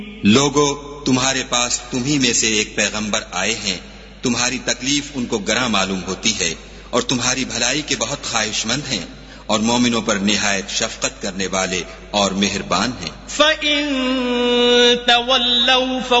लोगो, तुम्हारे पास तुम्ही में से एक पैगंबर आए हैं, तुम्हारी तकलीफ उनको गरा मालूम होती है और तुम्हारी भलाई के बहुत ख्वाहिशमंद हैं और मोमिनों पर निहायत शफकत करने वाले और मेहरबान हैं।